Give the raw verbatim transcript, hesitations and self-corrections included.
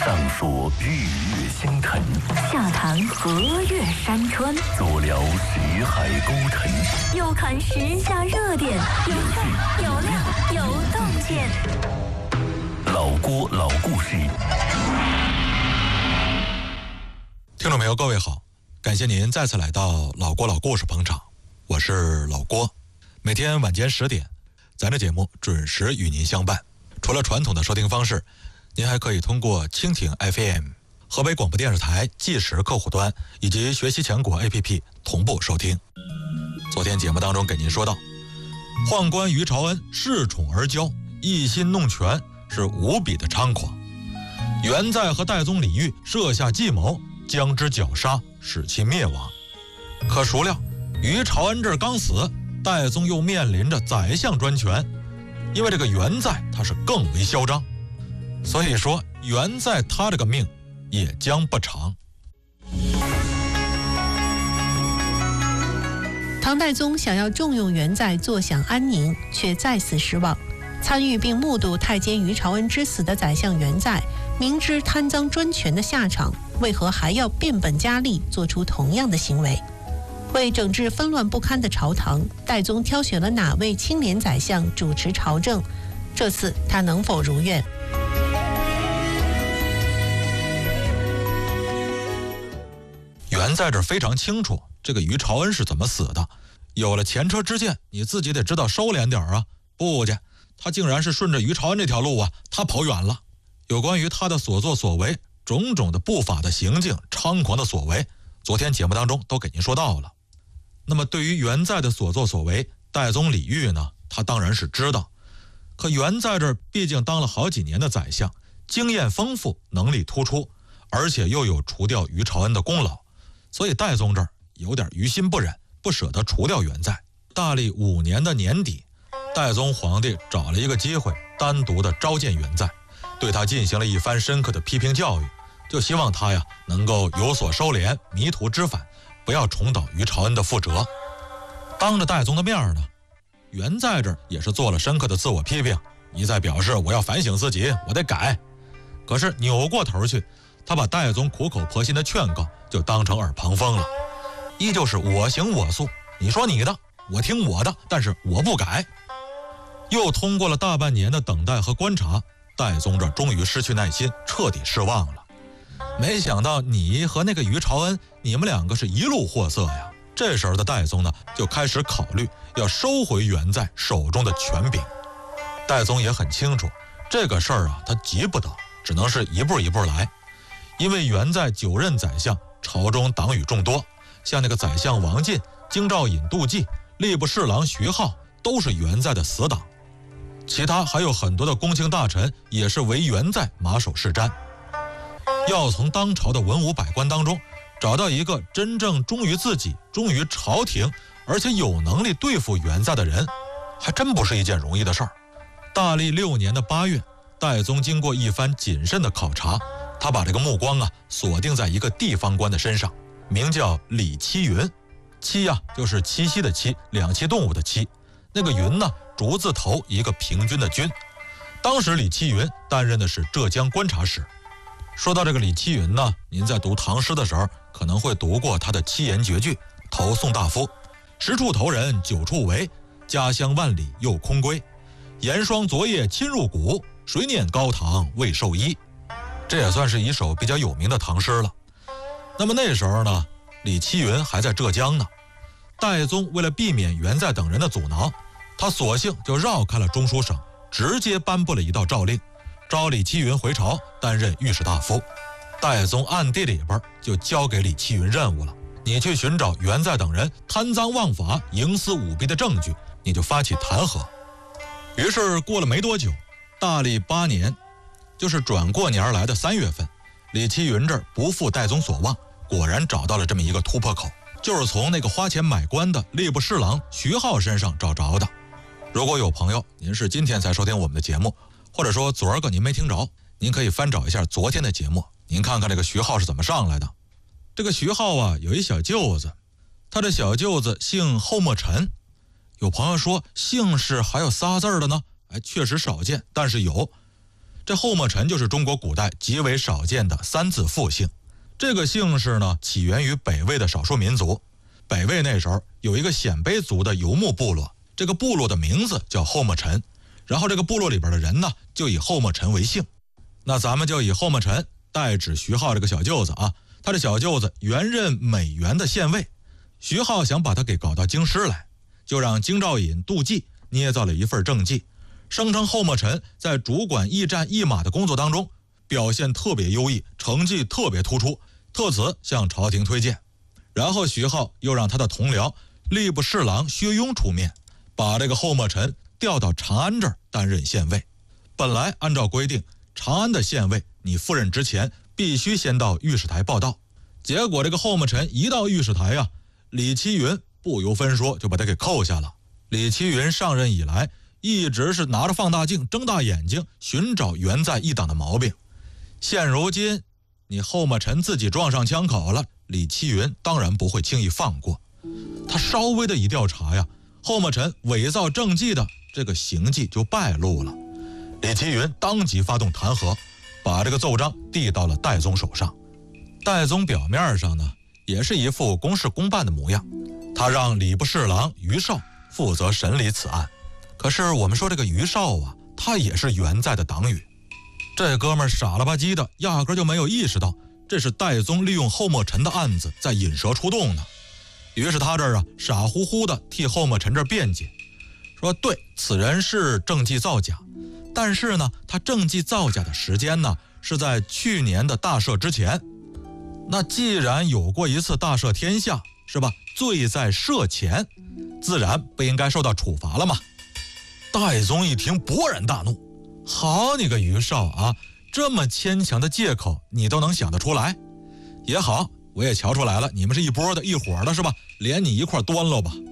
上说日月星辰， 下谈河岳山川， 左聊徐海沟沉， 右看时下热点，有趣有料有洞见。 老郭老故事。 听众朋友，各位好，感谢您再次来到老郭老故事捧场，我是老郭。每天晚间十点，咱的节目准时与您相伴。除了传统的收听方式，您还可以通过蜻蜓 F M、河北广播电视台即时客户端以及学习强国 A P P 同步收听。昨天节目当中给您说到，宦官于朝恩恃宠而骄，一心弄权，是无比的猖狂。元在和代宗李煜设下计谋，将之绞杀，使其灭亡。可孰料于朝恩这刚死，代宗又面临着宰相专权，因为这个元在他是更为嚣张，所以说元在他这个命也将不长。 唐代宗想要重用元在，坐享安宁，却再次失望。参与并目睹太监于朝恩之死的宰相元在，明知贪赃专权的下场，为何还要变本加厉，做出同样的行为？为整治纷乱不堪的朝堂，代宗挑选了哪位清廉宰相主持朝政？这次他能否如愿？ 元在这非常清楚这个于朝恩是怎么死的，有了前车之鉴，你自己得知道收敛点啊！不去，他竟然是顺着于朝恩这条路啊，他跑远了。有关于他的所作所为，种种的不法的行径，猖狂的所为，昨天节目当中都给您说到了。那么对于元在的所作所为，代宗李煜呢，他当然是知道。可元在这儿毕竟当了好几年的宰相，经验丰富，能力突出，而且又有除掉于朝恩的功劳，所以代宗这儿有点于心不忍，不舍得除掉元在。大历五年的年底，代宗皇帝找了一个机会，单独的召见元在，对他进行了一番深刻的批评教育，就希望他呀能够有所收敛，迷途知返，不要重蹈于朝恩的覆辙。当着代宗的面呢，元在这儿也是做了深刻的自我批评，一再表示我要反省自己，我得改。可是扭过头去，他把代宗苦口婆心的劝告就当成耳旁风了，依旧是我行我素，你说你的，我听我的，但是我不改。又通过了大半年的等待和观察，代宗这终于失去耐心，彻底失望了。没想到你和那个于朝恩，你们两个是一路货色呀。这时候的代宗呢，就开始考虑要收回元在手中的权柄。代宗也很清楚这个事儿啊，他急不得，只能是一步一步来。因为元在九任宰相，朝中党羽众多，像那个宰相王进、京兆尹杜季、吏部侍郎徐浩都是元在的死党，其他还有很多的公卿大臣也是为元在马首是瞻。要从当朝的文武百官当中找到一个真正忠于自己、忠于朝廷，而且有能力对付元在的人，还真不是一件容易的事儿。大历六年的八月，代宗经过一番谨慎的考察，他把这个目光啊锁定在一个地方官的身上，名叫李七云。七呀、啊、就是七夕的七，两栖动物的栖，那个云呢，竹字头一个平均的均。当时李七云担任的是浙江观察使。说到这个李七云呢，您在读唐诗的时候可能会读过他的七言绝句，投宋大夫：十处投人九处围，家乡万里又空归。严霜昨夜侵入骨，谁念高堂未受衣。这也算是一首比较有名的唐诗了。那么那时候呢，李七云还在浙江呢。代宗为了避免元在等人的阻挠，他索性就绕开了中书省，直接颁布了一道诏令，召李七云回朝担任御史大夫。代宗暗地里边就交给李七云任务了，你去寻找元在等人贪赃枉法、营私舞弊的证据，你就发起弹劾。于是过了没多久，大历八年，就是转过年来的三月份，李七云这儿不负代宗所望，果然找到了这么一个突破口，就是从那个花钱买官的吏部侍郎徐浩身上找着的。如果有朋友您是今天才收听我们的节目，或者说昨儿个您没听着，您可以翻找一下昨天的节目，您看看这个徐浩是怎么上来的。这个徐浩啊，有一小舅子，他的小舅子姓后莫尘。有朋友说姓氏还有仨字的呢，哎，确实少见，但是有。 这后莫尘就是中国古代极为少见的三字复姓。这个姓氏呢，起源于北魏的少数民族。北魏那时候有一个鲜卑族的游牧部落，这个部落的名字叫后莫尘，然后这个部落里边的人呢，就以后莫尘为姓。那咱们就以后莫尘代指徐浩这个小舅子啊，他这小舅子原任美元的县尉，徐浩想把他给搞到京师来，就让京兆尹杜季捏造了一份政绩，声称后莫尘在主管驿站驿马的工作当中表现特别优异，成绩特别突出，特此向朝廷推荐。然后徐浩又让他的同僚吏部侍郎薛雍出面，把这个后莫尘调到长安这儿担任县尉。本来按照规定，长安的县尉你赴任之前必须先到御史台报到，结果这个后莫尘一到御史台啊，李奇云不由分说就把他给扣下了。李奇云上任以来一直是拿着放大镜睁大眼睛寻找原在一党的毛病，现如今你后莫尘自己撞上枪口了，李奇云当然不会轻易放过。他稍微的一调查呀，后莫尘伪造政绩的这个行迹就败露了。李奇云当即发动弹劾，把这个奏章递到了戴宗手上。戴宗表面上呢也是一副公事公办的模样，他让礼部侍郎于绍负责审理此案。可是我们说这个于绍啊，他也是原在的党羽，这哥们儿傻了吧唧的，压根就没有意识到这是戴宗利用后莫尘的案子在引蛇出洞呢。于是他这儿啊傻乎乎的替后莫尘这儿辩解，说对，此人是政绩造假，但是呢他政绩造假的时间呢是在去年的大赦之前。那既然有过一次大赦天下，是吧，罪在赦前，自然不应该受到处罚了嘛。戴宗一听勃然大怒，好你个于绍啊，这么牵强的借口你都能想得出来？也好，我也瞧出来了，你们是一波的一伙的是吧，连你一块端喽吧。